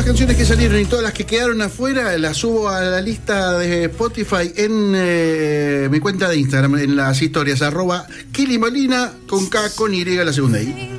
las canciones que salieron y todas las que quedaron afuera las subo a la lista de Spotify en mi cuenta de Instagram, en las historias, @KiliMolina con K con Y la segunda I.